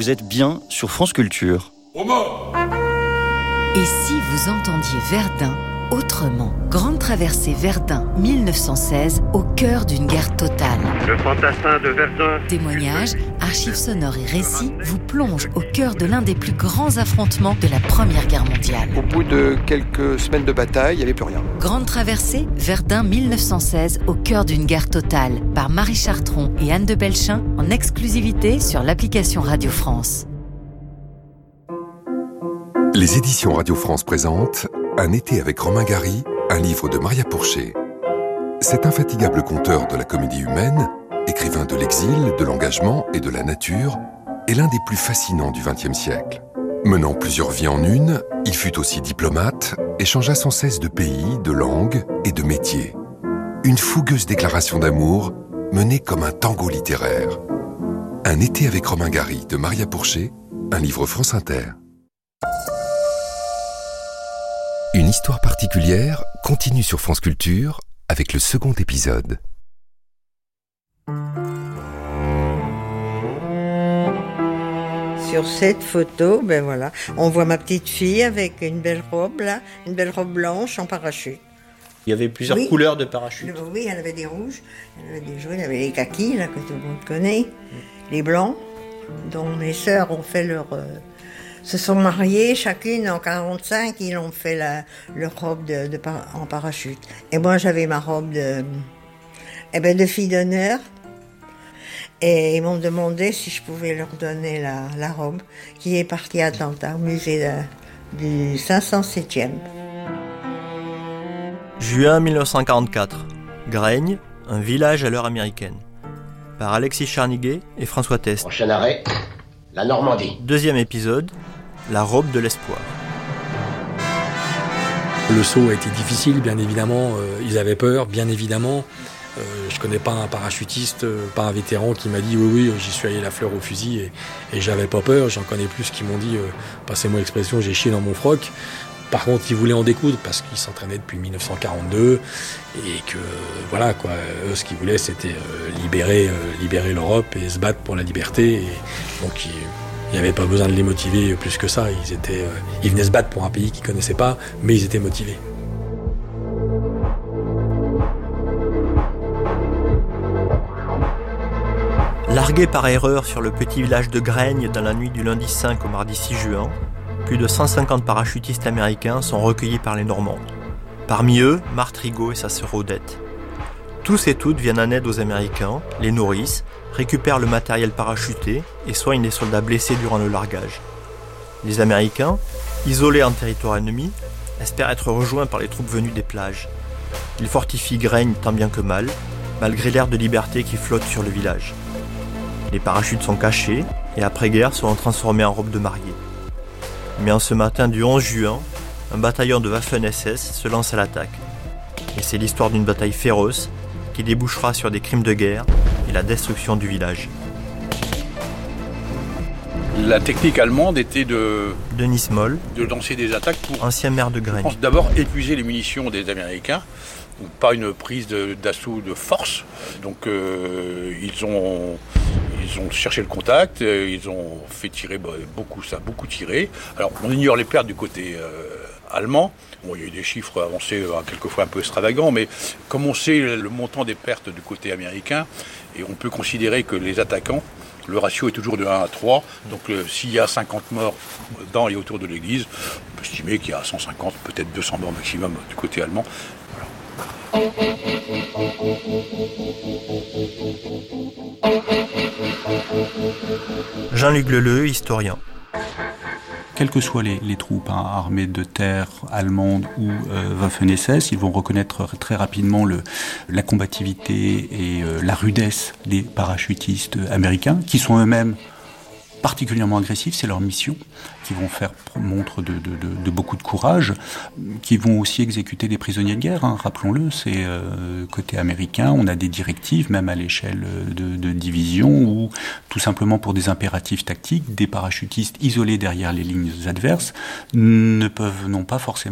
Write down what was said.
vous êtes bien sur France Culture. Et si vous entendiez Verdun autrement? Grande traversée Verdun 1916, au cœur d'une guerre totale. Le fantassin de Verdun. Témoignages, archives sonores et récits vous plongent au cœur de l'un des plus grands affrontements de la Première Guerre mondiale. Au bout de quelques semaines de bataille, il n'y avait plus rien. Grande traversée Verdun 1916, au cœur d'une guerre totale, par Marie Chartron et Anne de Belchin, en exclusivité sur l'application Radio France. Les éditions Radio France présentent Un été avec Romain Gary, un livre de Maria Pourchet. Cet infatigable conteur de la comédie humaine, écrivain de l'exil, de l'engagement et de la nature, est l'un des plus fascinants du XXe siècle. Menant plusieurs vies en une, il fut aussi diplomate et changea sans cesse de pays, de langue et de métier. Une fougueuse déclaration d'amour menée comme un tango littéraire. Un été avec Romain Gary de Maria Pourchet, un livre France Inter. Une histoire particulière continue sur France Culture avec le second épisode. Sur cette photo, on voit ma petite fille avec une belle robe blanche en parachute. Il y avait plusieurs couleurs de parachutes. Oui, il y en avait des rouges, il y en avait des jaunes, il y avait les kakis là, que tout le monde connaît, les blancs, dont mes sœurs ont fait se sont mariées, chacune en 45, ils ont fait leur robe en parachute. Et moi, j'avais ma robe de fille d'honneur. Et ils m'ont demandé si je pouvais leur donner la robe, qui est partie à Atlanta, au musée du 507e. Juin 1944. Graigne, un village à l'heure américaine. Par Alexis Charniguet et François Test. Prochain arrêt, la Normandie. Deuxième épisode, la robe de l'espoir. Le saut a été difficile, bien évidemment. Ils avaient peur, bien évidemment. Je connais pas un parachutiste, pas un vétéran qui m'a dit oui, j'y suis allé la fleur au fusil et j'avais pas peur. J'en connais plus qui m'ont dit, passez-moi l'expression, j'ai chié dans mon froc. Par contre, ils voulaient en découdre parce qu'ils s'entraînaient depuis 1942 et que voilà quoi. Eux, ce qu'ils voulaient, c'était libérer l'Europe et se battre pour la liberté. Et donc il n'y avait pas besoin de les motiver plus que ça. Ils venaient se battre pour un pays qu'ils connaissaient pas, mais ils étaient motivés. Largués par erreur sur le petit village de Graigne dans la nuit du lundi 5 au mardi 6 juin, plus de 150 parachutistes américains sont recueillis par les Normands. Parmi eux, Marthe Rigaud et sa sœur Odette. Tous et toutes viennent en aide aux Américains, les nourrissent, récupèrent le matériel parachuté et soignent les soldats blessés durant le largage. Les Américains, isolés en territoire ennemi, espèrent être rejoints par les troupes venues des plages. Ils fortifient Graigne tant bien que mal, malgré l'air de liberté qui flotte sur le village. Les parachutes sont cachés et après-guerre seront transformés en robes de mariée. Mais en ce matin du 11 juin, un bataillon de Waffen-SS se lance à l'attaque. Et c'est l'histoire d'une bataille féroce qui débouchera sur des crimes de guerre et la destruction du village. La technique allemande était de Moll, de lancer des attaques pour, ancien maire de Graigne, d'abord épuiser les munitions des Américains, pas une prise d'assaut de force. Donc ils ont cherché le contact, ils ont fait tirer beaucoup tiré. Alors on ignore les pertes du côté allemand. Bon, il y a eu des chiffres avancés quelquefois un peu extravagants, mais comme on sait le montant des pertes du côté américain, et on peut considérer que les attaquants, le ratio est toujours de 1 à 3, donc s'il y a 50 morts dans et autour de l'église, on peut estimer qu'il y a 150, peut-être 200 morts maximum du côté allemand. Voilà. Jean-Luc Leleu, historien. Quelles que soient les troupes armées de terre allemandes ou Waffen-SS, ils vont reconnaître très rapidement la combativité et la rudesse des parachutistes américains, qui sont eux-mêmes particulièrement agressifs, c'est leur mission, qui vont faire montre de beaucoup de courage, qui vont aussi exécuter des prisonniers de guerre, rappelons-le, c'est côté américain, on a des directives, même à l'échelle de division, où tout simplement pour des impératifs tactiques, des parachutistes isolés derrière les lignes adverses n'ont pas forcément